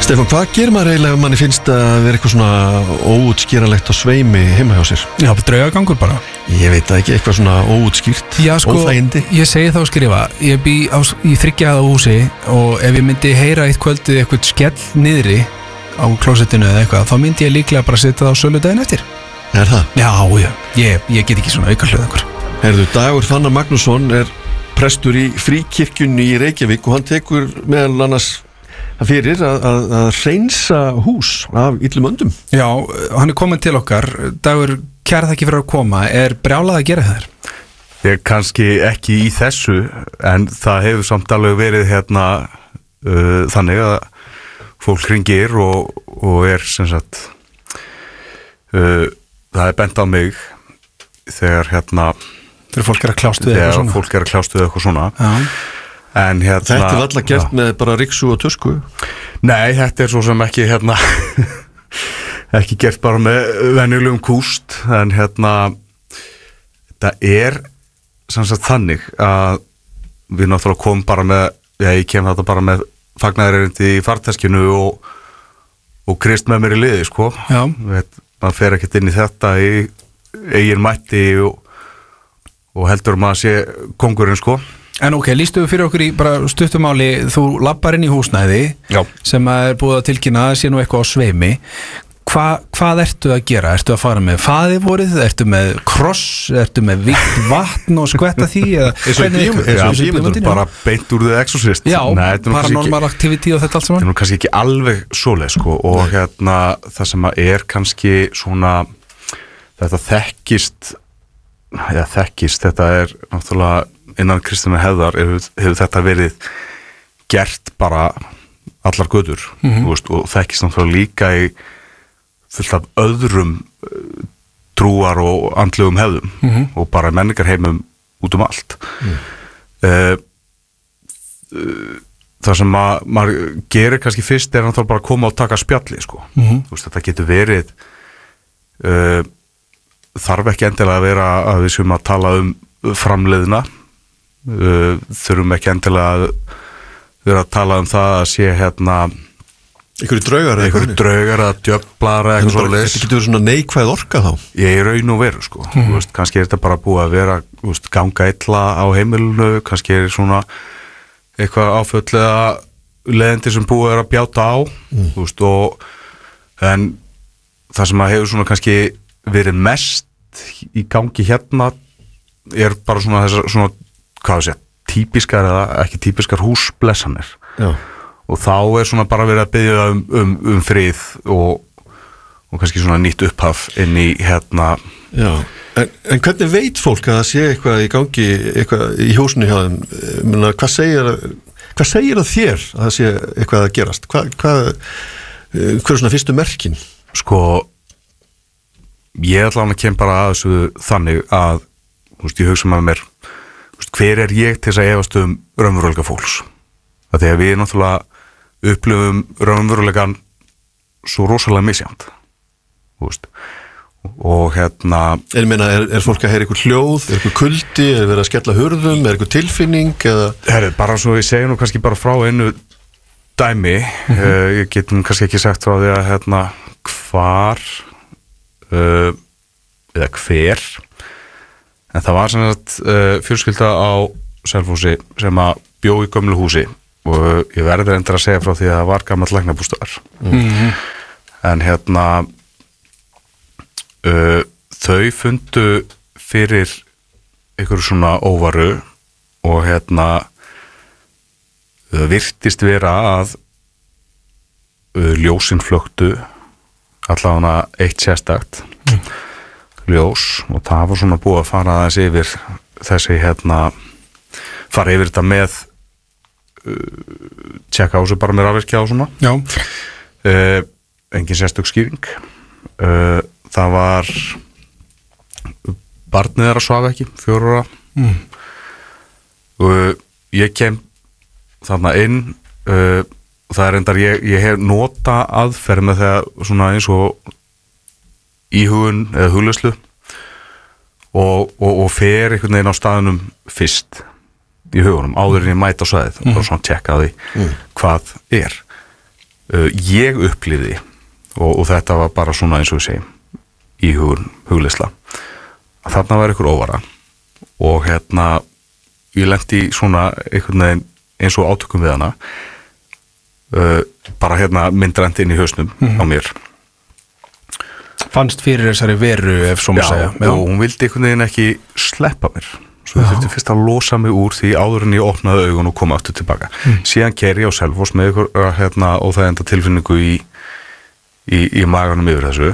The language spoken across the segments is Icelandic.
Stefán, hvað gerir maður eiginlega ef manni finnst að vera eitthvað svona óútskýranlegt á sveimi heima hjá sér? Já, draugagangur bara. Ég veit ekki, eitthvað svona óútskýrt, Já, sko, óþægindi. ég segi þá að skrifa. Ég bý í 3 hæða húsi og ef ég myndi heyra eitt kvöldið eitthvað skell niðri á klósettinu eða eitthvað, þá myndi ég líklega bara setja það á sölu daginn eftir. Er það? Já, ég get ekki svona auka hljóðangur. Herðu, Dagur Fannar Magnússon er prestur í Fríkirkjunni í Reykjavík og hann tekur meðal annars fyrir að hreinsa hús af illum öndum. Já, hann er komin til okkar. Dagur, kæra þakki fyrir að koma. Er brjálað að gera þér? Ég kannski ekki í þessu, en það hefur samt alveg verið hérna þannig að fólk hringir og er sem sagt það er bent á mig þegar hérna Þegar fólk er að kljást við eitthvað svona. Þegar fólk er að kljást við eitthvað svona. Já. En hérna Þetta er alltaf gert með bara ryksu og tusku. Nei, þetta er svo sem ekki hérna ekki gert bara með venjulegum kúst, en hérna þetta er sem sagt þannig að við náttúrulega komum bara með, ég kem þetta bara með fagnaðarerindi í farteskinu og Krist með mér í liði, sko. Já. Man fer ekkert inn í þetta í eigin mætti og heldur maður sé kóngurinn, sko. En ok, lýstu við fyrir okkur í bara stuttumáli, þú lappar inn í húsnæði. Já. Sem er búið að tilkynna að sé nú eitthvað á sveimi. Hvað ertu að gera? Ertu að fara með faðivorið? Ertu með kross? Ertu með vígt vatn og skvetta því? Eins og í bíómyndunum, bara beint úr The Exorcist. Já, paranormal activity og þetta allt saman. Það er nú kannski ekki alveg svoleið, sko, og hérna það sem er kannski svona þetta þekkist, þetta er náttúrulega innan kristinna hefðar hefur þetta verið gert bara allar götur, veist, og þekkist náttúrulega líka í fullt af öðrum trúar og andlegum hefðum og bara menningarheimum út allt. Það sem maður gerir kannski fyrst er náttúrulega bara að koma og taka spjalli, sko. Veist, þetta getur verið þarf ekki endilega að vera að við séum að tala framleiðina, þurfum ekki endilega að vera að tala það að sé hérna einhverju draugar að djöflar eða eitthvað svoleiðis. Þetta getur verið svona neikvæð orka þá? Ég er raun og veru, sko. Veist, kannski er þetta bara búið að vera ganga illa á heimilinu, kannski er svona eitthvað áföllega leiðindi sem búið er að bjáta á, veist, en það sem að hefur svona kannski verið mest í gangi hérna er bara svona þessar svona, hvað sé, típiskar eða ekki típiskar húsblessanir. Já. Og þá er svona bara verið að biðja um frið og kannski svona nýtt upphaf inn í hérna. Já, en hvernig veit fólk að það sé eitthvað í gangi, eitthvað í húsinu hjá þeim? Hvað segir það þér að það sé eitthvað að gerast? Hvað er svona fyrstu merkin? Sko, ég ætla að kem bara að þessu þannig að, þú veist, ég hugsa með mér, þú veist, hver er ég til þess að efast raunveruleika fólks? Það er við náttúrulega upplifum raunveruleikan svo rosalega misjafnt, þú veist, og hérna Er fólk að heyra eitthvað hljóð, er eitthvað kuldi, er verið að skella hurðum, er eitthvað tilfinning eða? Herri, bara svo ég segi nú kannski bara frá einu dæmi, ég get nú kannski ekki sagt frá því að hérna hvar eða hver, en það var sem sagt fjölskylda á Selfossi sem að bjó í gömlu húsi og ég verður endur að segja frá því að það var gamall læknabústaðar. En hérna þau fundu fyrir einhverju svona óvaru og hérna virtist vera að ljósin flöktu allavega eitt sérstakt ljós og það var svona búið að fara aðeins yfir þessi hérna fara yfir þetta með tjekka á þessu bara með rafvirkja og svona. Já. Engin sérstök skýring. Það var barnið þeirra svaf ekki, 4 ára. Og ég kem þarna inn og það er endar ég hef nota aðferð með það svona eins og íhugun eða huglauslu og fer einhvern veginn á staðunum fyrst í hugunum áður en ég mæta á svæðið og svona tjekka því hvað er ég upplifði og þetta var bara svona eins og við segjum í hugleysla að þarna var ykkur óvara og ég lenti svona einhvern veginn eins og átökum við hana bara myndrænt inn í hausnum á mér fannst fyrir þessari veru ef svo má segja og hún vildi einhvern veginn ekki sleppa mér svo ég þurfti fyrst að losa mig úr því áður en ég opnaði augun og kom aftur tilbaka síðan keyri ég á Selfoss með ykkur óþægenda tilfinningu í maganum yfir þessu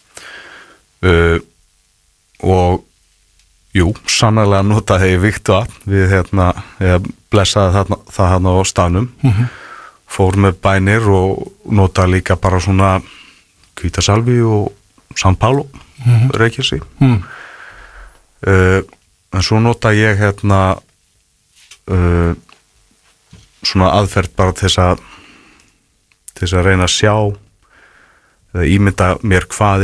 og jú, sannarlega notaði ég vígt vatn við ég blessaði það á staðnum fór með bænir og notaði líka bara svona hvítasalvi og São Paulo reykjasi en svo nota ég svona aðferð bara til þess að reyna að sjá eða ímynda mér hvað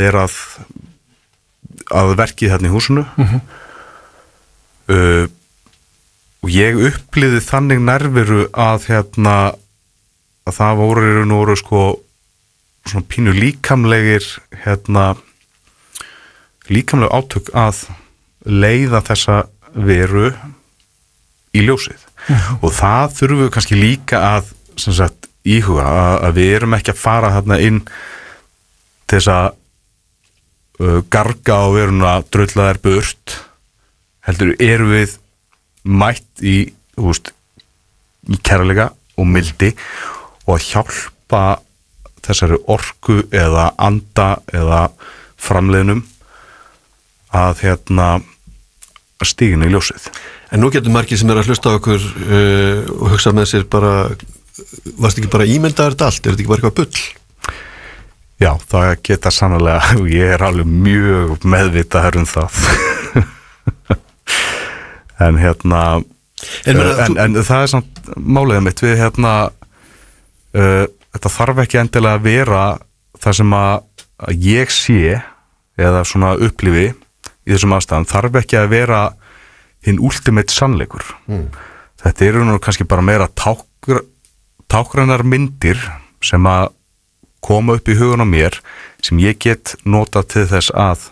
að verkið í húsinu og ég upplifði þannig nærveru að það voru sko svona pínu líkamlegir líkamleg átök að leiða þessa veru í ljósið og það þurfum við kannski líka að sem sagt íhuga að við erum ekki að fara inn til þess að garga á veruna drulla þær burt heldur erum við mætt í kærleika og mildi og að hjálpa þessari orku eða anda eða framleiðnum að stíginu í ljósið. En nú getur margir sem að hlusta á okkur og hugsa með sér bara varst ekki bara ímyndaður þetta allt? Er þetta ekki bara eitthvað bull? Já, það geta sannlega og ég alveg mjög meðvitaður það en en það samt málega mitt við þetta þarf ekki endilega að vera það sem að ég sé eða svona upplifi í þessum aðstæðan þarf ekki að vera hinn ultimate sannleikur þetta eru nú kannski bara meira tákrænar myndir sem að koma upp í hugun á mér sem ég get notað til þess að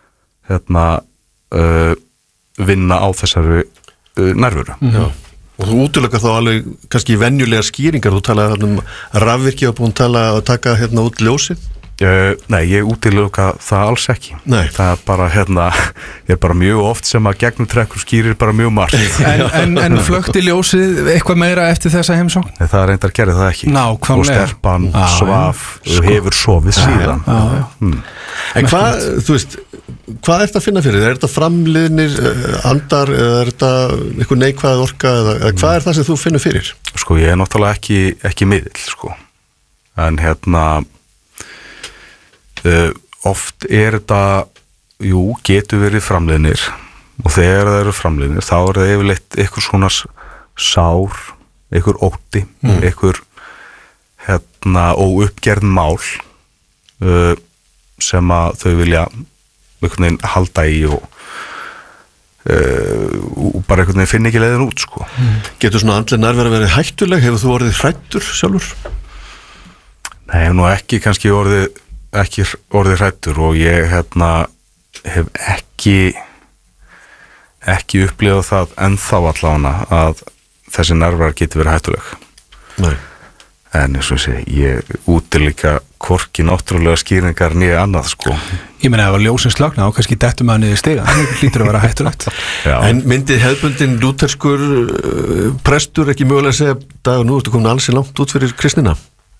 vinna á þessari nærveru og þú útilökar þá alveg kannski venjulega skýringar, þú talaði rafvirkja og búin að taka út ljósið Nei, ég útilöka það alls ekki Nei. það er bara ég er bara mjög oft sem að gegnumtrekkur skýrir bara mjög margt en flökti ljósið eitthvað meira eftir þessa heimsókn? Nei, það reyndar gerði það ekki Nákvæmlega. og stelpan svaf hefur sofið síðan En hvað, þú veist hvað er þetta að finna fyrir? Er þetta framliðnir andar eða er þetta eitthvað neikvæð orka eða hvað er það sem þú finnur fyrir? Sko, ég er náttúrulega ekki miðill sko. En oft er þetta getur verið framliðnir og þegar það eru framliðnir þá er það yfirleitt eitthvað svona sár, eitthvað ótti eitthvað óuppgerð mál sem að þau vilja einhvern veginn halda í og bara einhvern veginn finna ekki leiðin út sko. Getur svona andleg nærvera verið hættuleg? Hefur þú orðið hræddur sjálfur? Nei, hef nú ekki kannski orðið hræddur og ég hef ekki upplifað það ennþá allavega að þessi nærverar getur verið hættuleg. Nei. En eins og ég útilíka hvorki náttúrulega skýringar nýja annað sko. Ég meina ef að ljósin slagna og kannski dettum að niður stiga það hlýtur að vera hættulegt. En myndi hefðbundin lúterskur prestur ekki mögulega að segja Dag, nú ertu komin alls í langt út fyrir kristnina?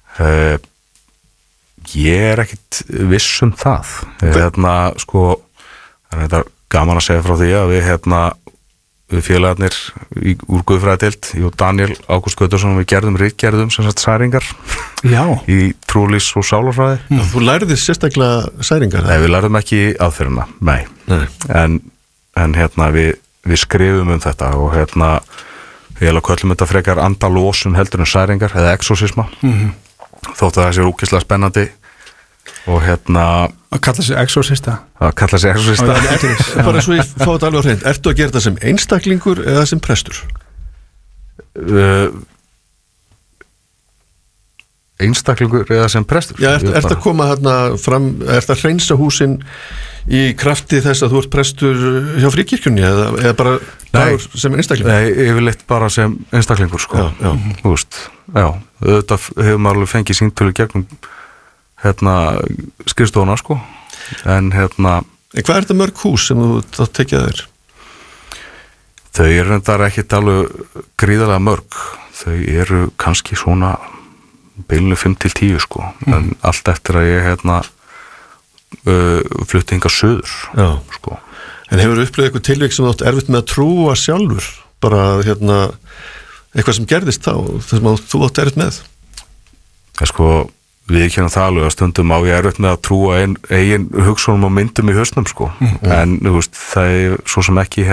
Ég er ekkit viss það. Sko, það er gaman að segja frá því að við félagarnir úr Guðfræðideild, ég og Daniel Ágúst Gautursson, við gerðum ritgerðum sem sagt særingar í trúlís og sálarfræði. Þú lærðir sérstaklega særingar? Nei, við lærðum ekki aðferðina, nei. En við skrifum þetta og við köllum þetta frekar andalósun heldur en særingar eða exorcisma. Þótt að það sé ógeðslega spennandi og að kalla sig exorcista bara svo ég fá þetta alveg á hreint, ertu að gera þetta sem einstaklingur eða sem prestur? einstaklingur eða sem prestur? Já, ert að koma hérna fram, ert að hreinsa húsin í krafti þess að þú ert prestur hjá fríkirkjunni eða bara sem einstaklingur? Nei, yfirleitt bara sem einstaklingur sko. Þú veist, auðvitað hefur maður alveg fengið sýntölu gegnum skrifstofuna sko. En hvað er þetta mörg hús sem þú tekja þér? Þau eru reyndar ekkert alveg gríðarlega mörg. Þau eru kannski svona bilinu 5-10 sko. En allt eftir að ég flutti hingað suður sko. En hefur upplifað eitthvað tilvík sem þú átt erfitt með að trúa sjálfur bara eitthvað sem gerðist þá þess að þú átt erfitt með? Sko, við kennum það alveg að stundum á ég erfitt með að trúa eigin hugsunum og myndum í hausnum sko. En þú veist, það er svo sem ekki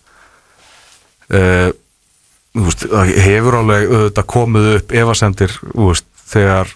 þú veist, hefur alveg auðvitað komið upp efasemdir, þú veist, þegar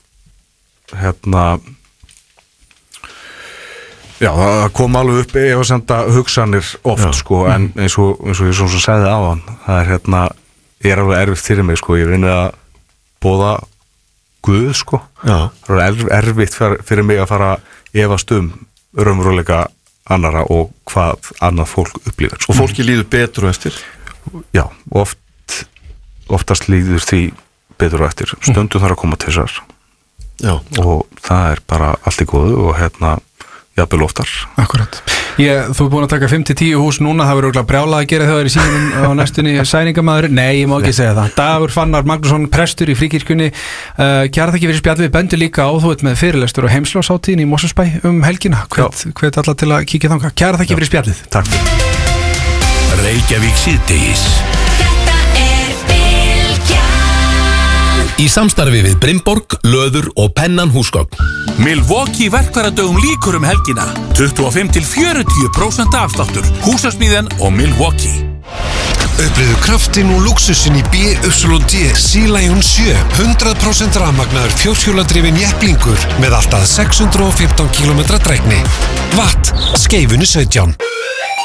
já, það kom alveg upp efasemda hugsanir oft sko, en eins og ég svo segði á hann, það er alveg erfitt fyrir mig sko, ég reyni að boða Guð sko, það er erfitt fyrir mig að fara efast raunveruleika annara og hvað annað fólk upplifir sko. Og fólki líður betur og eftir? Já, oftast líður því betur og eftir, stundum þarf að koma til þessar og það er bara allt í góðu og jafnvel oftar. Akkurat. Þú er búin að taka 5-10 hús núna, það verður örugglega brjálað að gera þegar í sínum á næstunni sæningamæður. Nei, ég má ekki segja það. Dagur Fannar Magnússon, prestur í fríkirkjunni. Kæra þakki fyrir spjallið, bendur líka á þú ert með fyrirlestur og heimsljóshátíðin í Mosfellsbæ helgina. Hvet alla til að kíkja þangað. Kæra þakki fyrir spjallið. Takk fyrir. Reykjavík síðdegis. Í samstarfi við Brimborg, Löður og Pennan húsgögn. Milwaukee verkfæradögum lýkur helgina. 25-40% afsláttur. Húsasmíðan og Milwaukee. Upplifðu kraftinn og lúxusinn í BYD Sea Lion 7. 100% rafmagnaður fjórhjóladrifinn jepplingur með allt að 615 km drægni. Watt, Skeifunni 17.